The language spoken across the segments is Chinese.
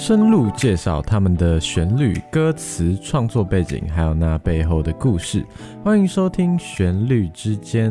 深入介绍他们的旋律、歌词、创作背景，还有那背后的故事。欢迎收听《旋律之间》。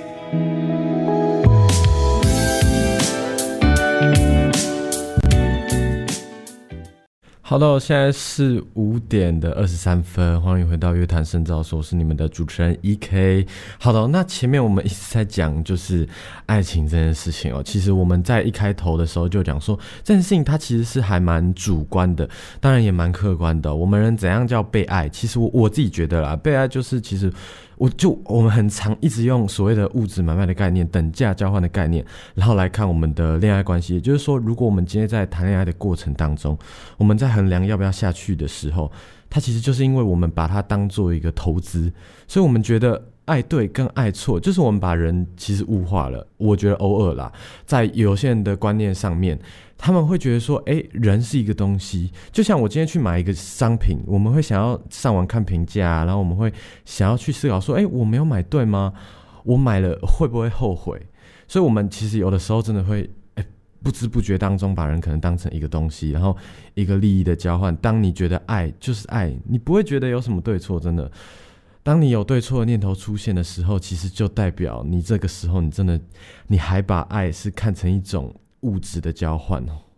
好的，现在是5点23分，欢迎回到乐坛深造所，我是你们的主持人 EK。好的，那前面我们一直在讲就是爱情这件事情哦。其实我们在一开头的时候就讲说，这件事情它其实是还蛮主观的，当然也蛮客观的。我们人怎样叫被爱？其实我自己觉得啦，被爱就是其实我们很常一直用所谓的物质买卖的概念、等价交换的概念，然后来看我们的恋爱关系。也就是说，如果我们今天在谈恋爱的过程当中，我们在衡量要不要下去的时候，它其实就是因为我们把它当做一个投资，所以我们觉得爱对跟爱错，就是我们把人其实物化了。我觉得偶尔啦，在有些人的观念上面，他们会觉得说，人是一个东西，就像我今天去买一个商品，我们会想要上网看评价，然后我们会想要去思考说，我没有买对吗？我买了会不会后悔？所以我们其实有的时候真的会不知不觉当中把人可能当成一个东西，然后一个利益的交换。当你觉得爱就是爱，你不会觉得有什么对错，真的。当你有对错的念头出现的时候，其实就代表你这个时候你还把爱是看成一种物质的交换。